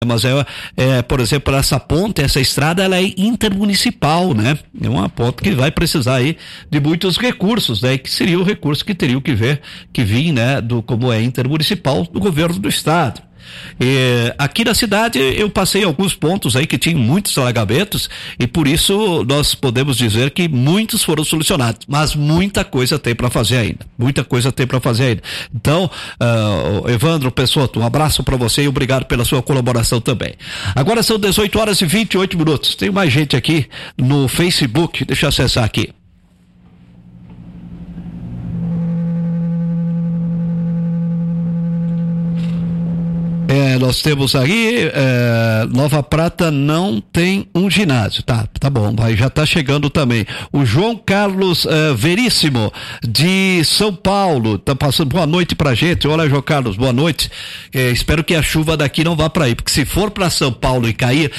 mas por exemplo, essa ponte, essa estrada, ela é intermunicipal, né? É uma ponte que vai precisar aí de muitos recursos, né? Que seria o recurso que teriam que vir, né? Como é intermunicipal do governo do estado. Aqui na cidade eu passei alguns pontos aí que tinham muitos alagamentos e por isso nós podemos dizer que muitos foram solucionados, mas muita coisa tem para fazer ainda, então Evandro Pessotto, um abraço para você e obrigado pela sua colaboração também. Agora são 18h28, tem mais gente aqui no Facebook, deixa eu acessar aqui. Nós temos aí, Nova Prata não tem um ginásio, tá bom, aí já tá chegando também. O João Carlos Veríssimo, de São Paulo, tá passando boa noite pra gente. Olha, João Carlos, boa noite. Espero que a chuva daqui não vá para aí, porque se for para São Paulo e cair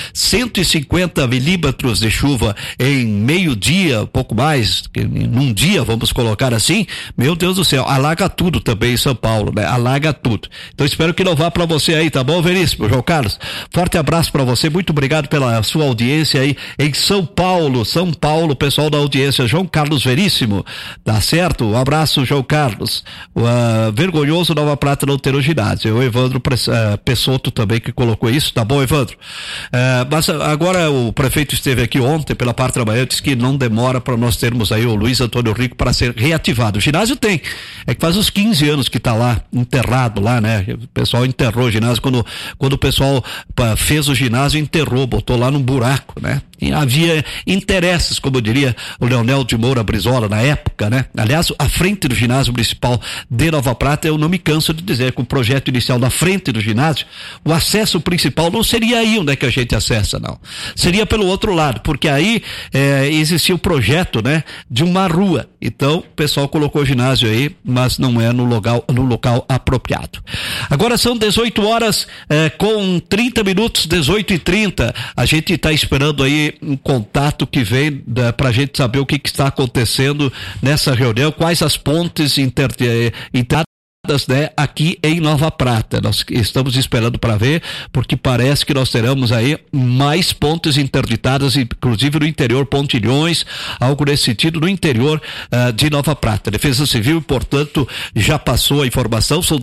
150 milímetros de chuva em meio-dia, pouco mais, num dia, vamos colocar assim, meu Deus do céu, alaga tudo também em São Paulo, né? Alaga tudo. Então espero que não vá para você aí, tá bom, Veríssimo? João Carlos, forte abraço para você, muito obrigado pela sua audiência aí em São Paulo, pessoal da audiência, João Carlos Veríssimo, tá certo? Um abraço, João Carlos. Vergonhoso Nova Prata não ter o ginásio. O Evandro Pessotto também que colocou isso, tá bom, Evandro? Mas agora o prefeito esteve aqui ontem pela parte da manhã, disse que não demora para nós termos aí o Luiz Antônio Rico para ser reativado. O ginásio tem, é que faz uns 15 anos que tá lá, enterrado lá, né? O pessoal enterrou o ginásio, quando o pessoal fez o ginásio, enterrou, botou lá num buraco, né? E havia interesses, como diria o Leonel de Moura Brizola na época, né? Aliás, a frente do ginásio municipal de Nova Prata, eu não me canso de dizer que o projeto inicial na frente do ginásio, o acesso principal não seria aí onde é que a gente acessa, não. Seria pelo outro lado, porque aí existia o projeto, né? De uma rua. Então, o pessoal colocou o ginásio aí, mas não é no local apropriado. Agora são 18h com 30 minutos, 18h30. A gente está esperando aí um contato que vem para a gente saber o que está acontecendo nessa reunião, quais as pontes interditadas, né, aqui em Nova Prata. Nós estamos esperando para ver, porque parece que nós teremos aí mais pontes interditadas, inclusive no interior, Pontilhões, algo nesse sentido, no interior de Nova Prata. Defesa Civil, portanto, já passou a informação, são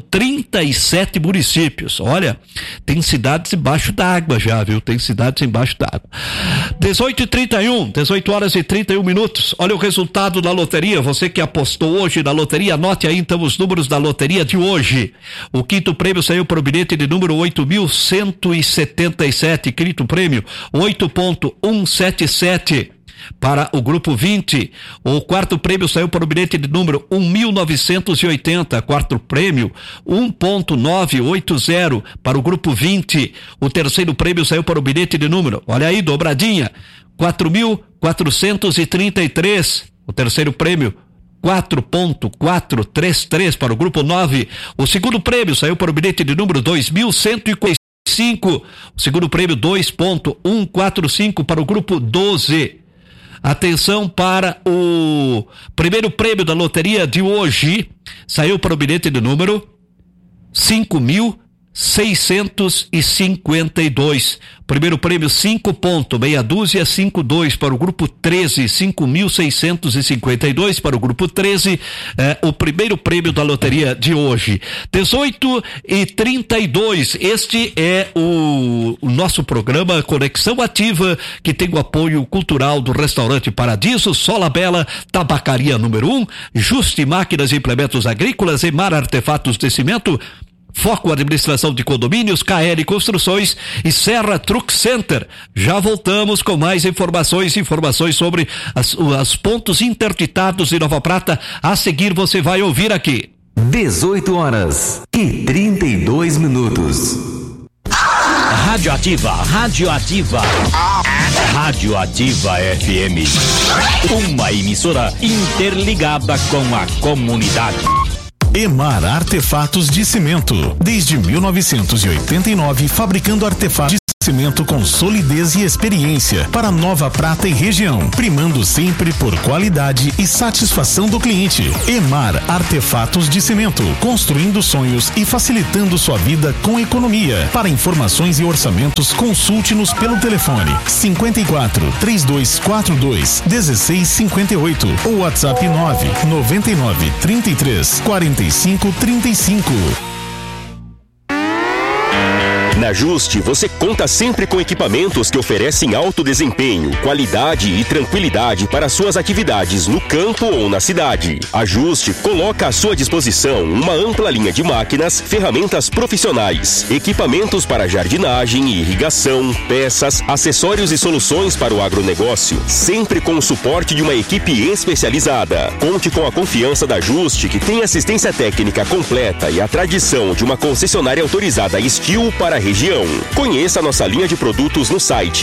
37 municípios. Olha, tem cidades embaixo d'água já, viu? Tem cidades embaixo d'água. 18h31, 18h31. Olha o resultado da loteria. Você que apostou hoje na loteria, anote aí então os números da loteria de hoje. O quinto prêmio saiu para o bilhete de número 8.177, quinto prêmio 8.177 para o grupo 20. O quarto prêmio saiu para o bilhete de número 1.980, quarto prêmio 1.980 para o grupo 20. O terceiro prêmio saiu para o bilhete de número, olha aí, dobradinha, 4.433, o terceiro prêmio 4.433 para o grupo 9. O segundo prêmio saiu para o bilhete de número 2.145. O segundo prêmio 2.145 para o grupo 12. Atenção para o primeiro prêmio da loteria de hoje. Saiu para o bilhete de número 5.652. Primeiro prêmio 5 ponto, meia dúzia 52 para o grupo 13, 5.652 para o grupo 13, o primeiro prêmio da loteria de hoje. 18h32, este é o nosso programa Conexão Ativa, que tem o apoio cultural do Restaurante Paradiso, Sola Bela, Tabacaria número 1, Juste Máquinas e Implementos Agrícolas, Emar Artefatos de Cimento, Foco Administração de Condomínios, KL Construções e Serra Truck Center. Já voltamos com mais informações sobre os pontos interditados de Nova Prata. A seguir você vai ouvir aqui. 18h32. Radioativa FM. Uma emissora interligada com a comunidade. Emar Artefatos de Cimento, desde 1989, fabricando artefatos de cimento com solidez e experiência para Nova Prata e região, primando sempre por qualidade e satisfação do cliente. EMAR Artefatos de Cimento, construindo sonhos e facilitando sua vida com economia. Para informações e orçamentos, consulte-nos pelo telefone 54 3242 1658 ou WhatsApp 999 33 45 35. Na Juste, você conta sempre com equipamentos que oferecem alto desempenho, qualidade e tranquilidade para suas atividades no campo ou na cidade. A Juste coloca à sua disposição uma ampla linha de máquinas, ferramentas profissionais, equipamentos para jardinagem e irrigação, peças, acessórios e soluções para o agronegócio, sempre com o suporte de uma equipe especializada. Conte com a confiança da Juste, que tem assistência técnica completa e a tradição de uma concessionária autorizada Estil para a região. Conheça nossa linha de produtos no site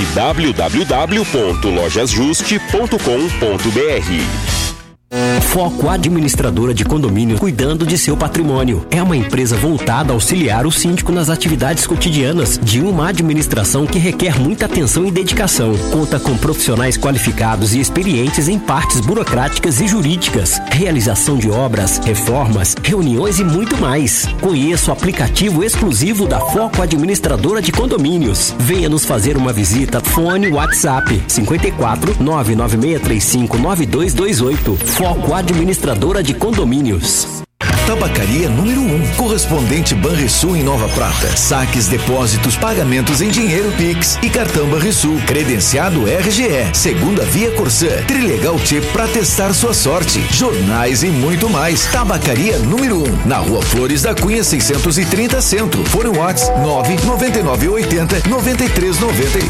www.lojasjuste.com.br. Foco Administradora de Condomínio, cuidando de seu patrimônio. É uma empresa voltada a auxiliar o síndico nas atividades cotidianas de uma administração que requer muita atenção e dedicação. Conta com profissionais qualificados e experientes em partes burocráticas e jurídicas, realização de obras, reformas, reuniões e muito mais. Conheça o aplicativo exclusivo da Foco Administradora de Condomínios. Venha nos fazer uma visita. Fone WhatsApp 54 99635 9228. Foco Administradora de Condomínios. Tabacaria número 1, correspondente Banrisul em Nova Prata. Saques, depósitos, pagamentos em dinheiro Pix e cartão Banrisul. Credenciado RGE, segunda via Corsã, Trilegal T para testar sua sorte. Jornais e muito mais. Tabacaria número 1, na Rua Flores da Cunha 630 Centro. Fone WhatsApp 99980 9390.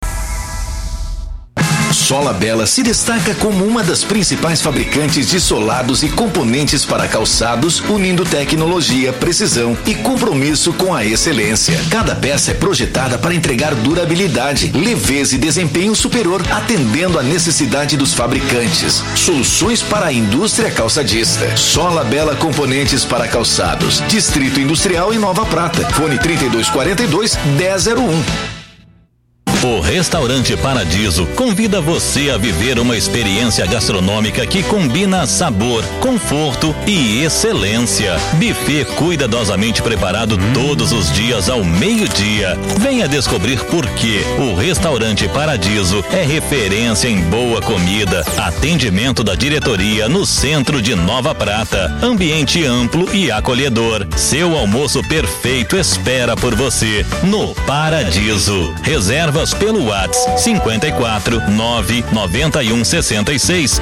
Sola Bela se destaca como uma das principais fabricantes de solados e componentes para calçados, unindo tecnologia, precisão e compromisso com a excelência. Cada peça é projetada para entregar durabilidade, leveza e desempenho superior, atendendo à necessidade dos fabricantes. Soluções para a indústria calçadista. Sola Bela Componentes para Calçados. Distrito Industrial em Nova Prata. Fone 3242 1001. O Restaurante Paradiso convida você a viver uma experiência gastronômica que combina sabor, conforto e excelência. Buffet cuidadosamente preparado todos os dias ao meio-dia. Venha descobrir por que o Restaurante Paradiso é referência em boa comida, atendimento da diretoria no centro de Nova Prata, ambiente amplo e acolhedor. Seu almoço perfeito espera por você no Paradiso. Reservas pelo WhatsApp 54 991 66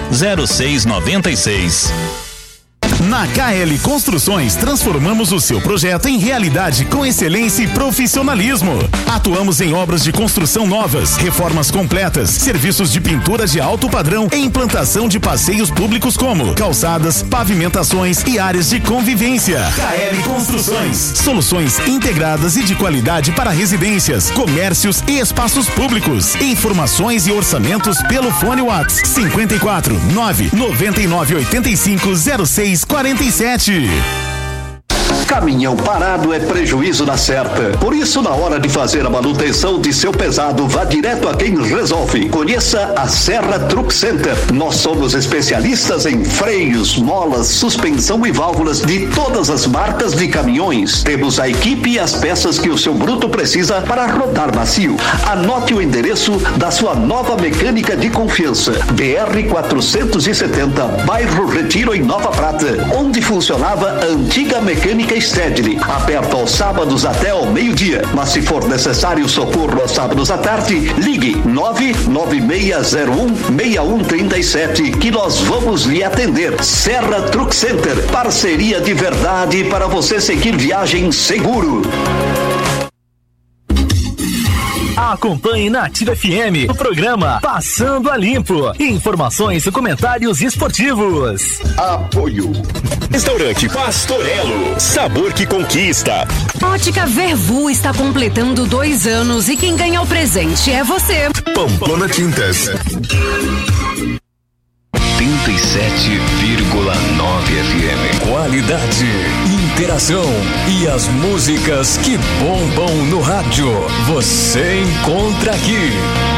0696. Na KL Construções, transformamos o seu projeto em realidade com excelência e profissionalismo. Atuamos em obras de construção novas, reformas completas, serviços de pintura de alto padrão e implantação de passeios públicos como calçadas, pavimentações e áreas de convivência. KL Construções, soluções integradas e de qualidade para residências, comércios e espaços públicos. Informações e orçamentos pelo fone WhatsApp 54 999 85 06 47. Caminhão parado é prejuízo na certa. Por isso, na hora de fazer a manutenção de seu pesado, vá direto a quem resolve. Conheça a Serra Truck Center. Nós somos especialistas em freios, molas, suspensão e válvulas de todas as marcas de caminhões. Temos a equipe e as peças que o seu bruto precisa para rodar macio. Anote o endereço da sua nova mecânica de confiança. BR 470, bairro Retiro, em Nova Prata, onde funcionava a antiga mecânica Stedley, aberto aos sábados até ao meio-dia. Mas se for necessário socorro aos sábados à tarde, ligue 99601-6137 que nós vamos lhe atender. Serra Truck Center, parceria de verdade para você seguir viagem seguro. Acompanhe na Ativa FM o programa Passando a Limpo. Informações e comentários esportivos. Apoio. Restaurante Pastorello, sabor que conquista. Ótica Vervu está completando 2 anos e quem ganha o presente é você. Pamplona Tintas. 37,9 FM. Qualidade interação e as músicas que bombam no rádio. Você encontra aqui.